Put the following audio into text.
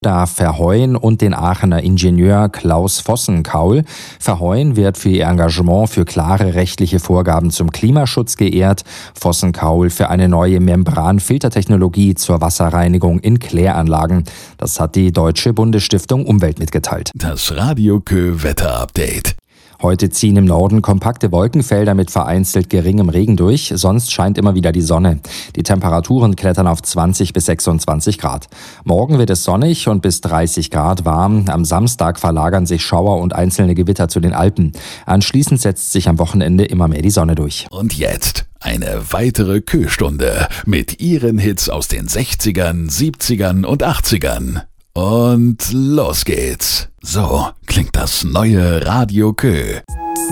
Verheyen und den Aachener Ingenieur Klaus Vossenkaul. Verheyen wird für ihr Engagement für klare rechtliche Vorgaben zum Klimaschutz geehrt, Vossenkaul für eine neue Membranfiltertechnologie zur Wasserreinigung in Kläranlagen. Das hat die Deutsche Bundesstiftung Umwelt mitgeteilt. Das Radio Kö Wetter-Update. Heute ziehen im Norden kompakte Wolkenfelder mit vereinzelt geringem Regen durch, sonst scheint immer wieder die Sonne. Die Temperaturen klettern auf 20 bis 26 Grad. Morgen wird es sonnig und bis 30 Grad warm. Am Samstag verlagern sich Schauer und einzelne Gewitter zu den Alpen. Anschließend setzt sich am Wochenende immer mehr die Sonne durch. Und jetzt eine weitere Kö-Stunde mit ihren Hits aus den 60ern, 70ern und 80ern. Und los geht's. So klingt das neue Radio Kö.